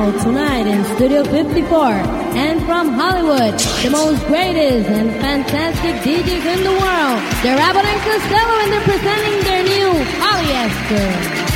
now, tonight in Studio 54, and from Hollywood, the most greatest and fantastic DJs in the world, they're Abbott and Costello, and they're presenting their new Polyester.